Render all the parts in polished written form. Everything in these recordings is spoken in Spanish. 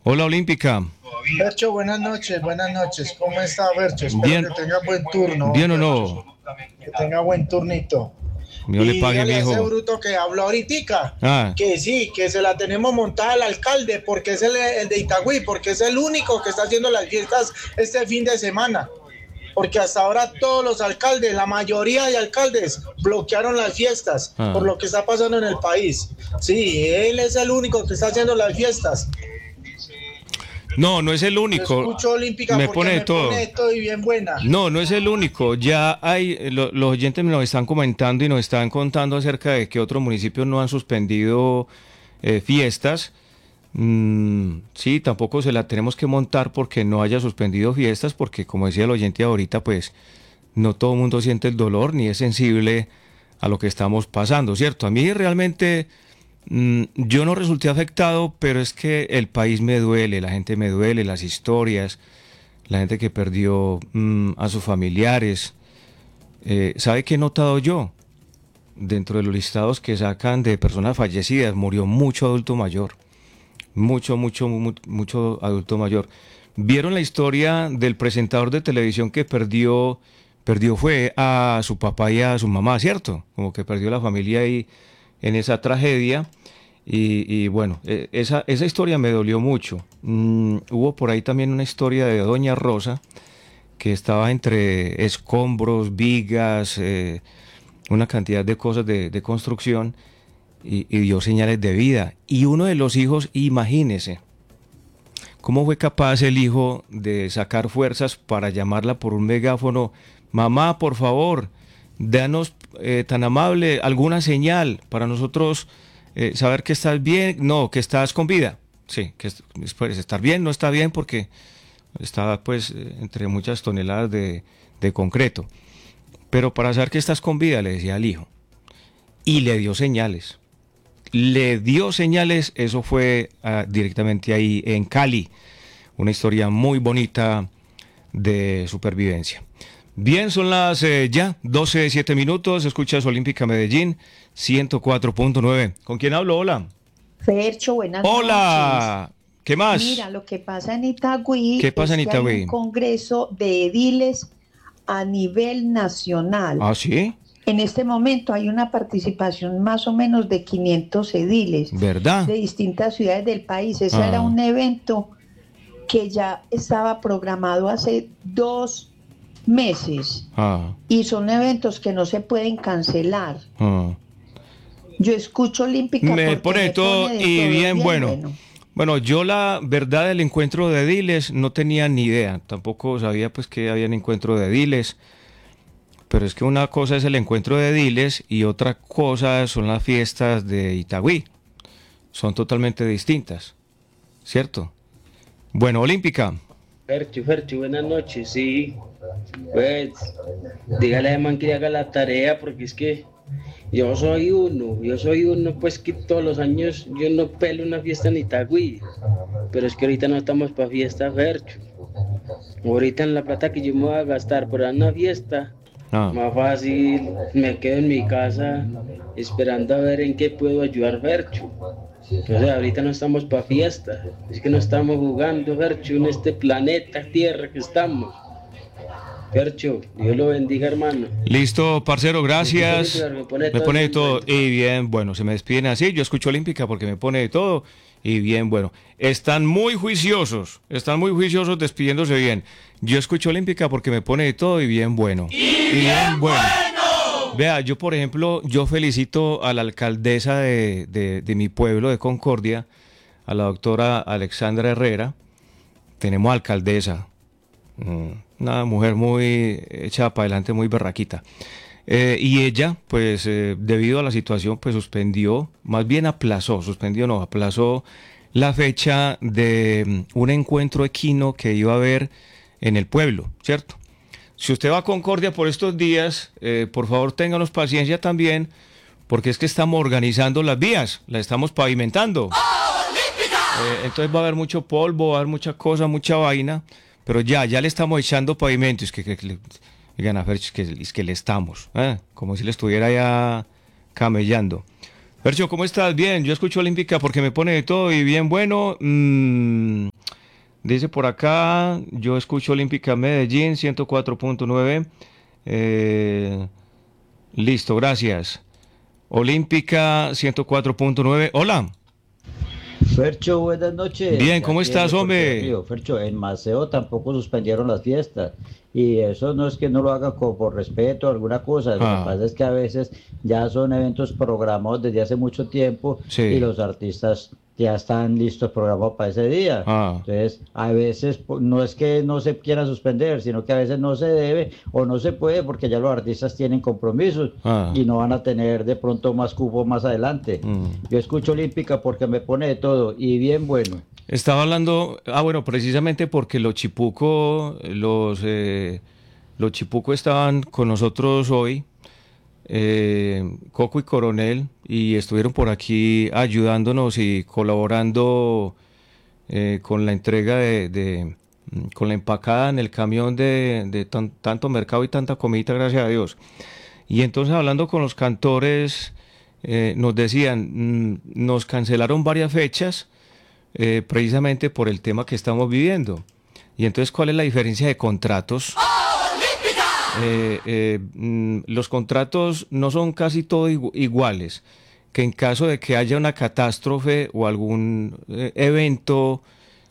Hola Olímpica. Bercho, buenas noches. ¿Cómo está, Bercho? Espero Bien, que tenga buen turno, bien o no. que tenga buen turnito. Yo le Y pague, dígale a ese mijo. bruto que habló ahorita, Ah, que sí, que se la tenemos montada al alcalde, porque es el de Itagüí, porque es el único que está haciendo las fiestas este fin de semana. Porque hasta ahora todos los alcaldes, la mayoría de alcaldes, bloquearon las fiestas por ah. lo que está pasando en el país. Sí, él es el único que está haciendo las fiestas. No, no es el Yo único. escucho Olímpica Me porque pone de me pone todo. de todo y bien buena. No, no es el único. Ya hay, los oyentes me lo están comentando y nos están contando acerca de que otros municipios no han suspendido fiestas. Sí, tampoco se la tenemos que montar porque no haya suspendido fiestas, porque como decía el oyente ahorita, pues no todo el mundo siente el dolor ni es sensible a lo que estamos pasando, ¿cierto? A mí realmente yo no resulté afectado, pero es que el país me duele, la gente me duele, las historias, la gente que perdió a sus familiares. ¿Sabe qué he notado yo? Dentro de los listados que sacan de personas fallecidas, murió mucho adulto mayor. Mucho adulto mayor. ¿Vieron la historia del presentador de televisión que perdió fue a su papá y a su mamá, ¿cierto? Como que perdió la familia ahí en esa tragedia. Y bueno, esa historia me dolió mucho. Hubo por ahí también una historia de Doña Rosa, que estaba entre escombros, vigas, una cantidad de cosas de construcción y dio señales de vida. Y uno de los hijos, imagínese, ¿cómo fue capaz el hijo de sacar fuerzas para llamarla por un megáfono? Mamá, por favor, danos tan amable alguna señal para nosotros saber que estás bien, no, que estás con vida. Sí, que pues, estar bien, no está bien porque estaba pues entre muchas toneladas de concreto. Pero para saber que estás con vida, le decía al hijo. Y le dio señales. Le dio señales, eso fue directamente ahí en Cali, una historia muy bonita de supervivencia. Bien, son las ya 12:07, escuchas Olímpica Medellín 104.9. ¿Con quién hablo? Hola. Fercho, buenas noches. Hola, ¿qué más? Mira, lo que pasa en Itagüí ¿Qué pasa es en que hay un Itagüí? congreso de ediles a nivel nacional. Ah, sí, En este momento hay una participación más o menos de 500 ediles ¿verdad? de distintas ciudades del país. Ese era Ah, un evento que ya estaba programado hace 2 meses ah, y son eventos que no se pueden cancelar. ah. Yo escucho Olímpica Me porque pone de me todo pone de y todo. bien Bien, bueno. bueno. Bueno, yo la verdad del encuentro de ediles no tenía ni idea, tampoco sabía pues que había un encuentro de ediles, pero es que una cosa es el encuentro de ediles y otra cosa son las fiestas de Itagüí, son totalmente distintas, ¿cierto? Bueno, Olímpica, Fercho, buenas noches, sí. Pues, dígale a man que haga la tarea, porque es que yo soy uno, pues que todos los años yo no pelo una fiesta en Itagüí, pero es que ahorita no estamos para fiesta, Fercho. Ahorita en la plata que yo me voy a gastar para una fiesta, ah, más fácil me quedo en mi casa esperando a ver en qué puedo ayudar, Fercho. O sea, ahorita no estamos para fiesta, es que no estamos jugando, Fercho, en este planeta Tierra que estamos. Fercho, Dios lo bendiga, hermano. listo, parcero, Escucho gracias. Olímpica, me pone Me todo pone de bien todo bueno. y bien bueno, se me despiden así, yo escucho Olímpica porque me pone de todo y bien bueno. Están muy juiciosos despidiéndose bien. Yo escucho Olímpica porque me pone de todo y bien bueno. Y bien bueno. Vea, yo por ejemplo, yo felicito a la alcaldesa de mi pueblo, de Concordia, a la doctora Alexandra Herrera. Tenemos alcaldesa, una mujer muy echada para adelante, muy berraquita. Y ella, pues, debido a la situación, pues suspendió, más bien aplazó, suspendió no, aplazó la fecha de un encuentro equino que iba a haber en el pueblo, ¿cierto? Si usted va a Concordia por estos días, por favor ténganos paciencia también, porque es que estamos organizando las vías, las estamos pavimentando. Entonces va a haber mucho polvo, va a haber mucha cosa, mucha vaina, pero ya le estamos echando pavimento. Digan a Fercho, es que le estamos, como si le estuviera ya camellando. Fercho, ¿cómo estás? Bien, yo escucho Olímpica porque me pone de todo y bien bueno. Dice por acá, yo escucho Olímpica Medellín 104.9. Listo, gracias. Olímpica 104.9. Hola. Fercho, buenas noches. Bien, ¿cómo Aquí en estás, el Puerto hombre? Río. Fercho, en Maceo tampoco suspendieron las fiestas. Y eso no es que no lo hagan como por respeto o alguna cosa. Lo que Ah, pasa es que a veces ya son eventos programados desde hace mucho tiempo y sí. los artistas ya están listos programados para ese día. Ah, Entonces, a veces no es que no se quiera suspender, sino que a veces no se debe o no se puede porque ya los artistas tienen compromisos ah. y no van a tener de pronto más cupo más adelante. mm. Yo escucho Olímpica porque me pone de todo y bien bueno. Estaba hablando, bueno, precisamente porque los Chipuco estaban con nosotros hoy, Coco y Coronel, y estuvieron por aquí ayudándonos y colaborando con la entrega con la empacada en el camión de tanto mercado y tanta comida, gracias a Dios. Y entonces hablando con los cantores, nos decían, nos cancelaron varias fechas precisamente por el tema que estamos viviendo. Y entonces, ¿cuál es la diferencia de contratos? Los contratos no son casi todos iguales, que en caso de que haya una catástrofe o algún evento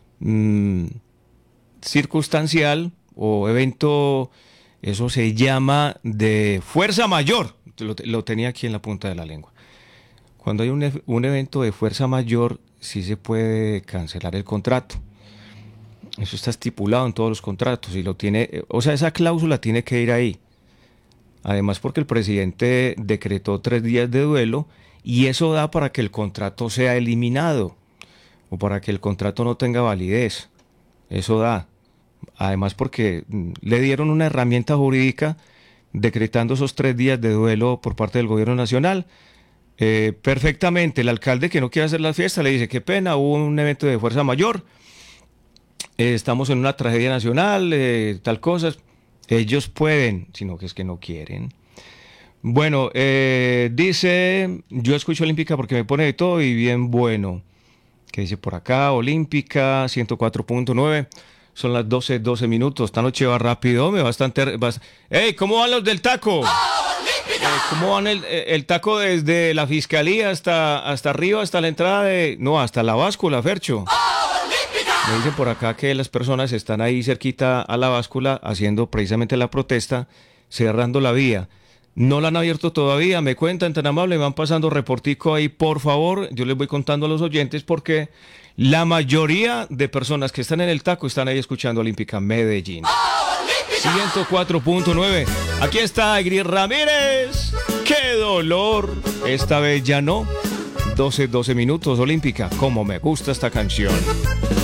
circunstancial o evento, eso se llama de fuerza mayor, lo tenía aquí en la punta de la lengua. Cuando hay un evento de fuerza mayor, sí se puede cancelar el contrato. Eso está estipulado en todos los contratos y lo tiene, o sea, esa cláusula tiene que ir ahí. Además, porque el presidente decretó 3 días de duelo y eso da para que el contrato sea eliminado o para que el contrato no tenga validez. Eso da. Además, porque le dieron una herramienta jurídica decretando esos 3 días de duelo por parte del gobierno nacional. Perfectamente, el alcalde que no quiere hacer la fiesta le dice, qué pena, hubo un evento de fuerza mayor, estamos en una tragedia nacional, tal cosa. Ellos pueden, sino que es que no quieren. Bueno, dice, yo escucho Olímpica porque me pone de todo y bien bueno. ¿Qué dice por acá? Olímpica 104.9. Son las 12 minutos. Esta noche va rápido, ¡Ey! ¿Cómo van los del taco? ¿Cómo van el taco desde la fiscalía hasta arriba, hasta la entrada hasta la báscula, Fercho? Me dicen por acá que las personas están ahí cerquita a la báscula haciendo precisamente la protesta, cerrando la vía. No la han abierto todavía, me cuentan tan amable, me van pasando reportico ahí, por favor. Yo les voy contando a los oyentes porque la mayoría de personas que están en el taco están ahí escuchando Olímpica Medellín. 104.9. Aquí está Egri Ramírez. ¡Qué dolor! Esta vez ya no. 12 minutos, Olímpica. Como me gusta esta canción.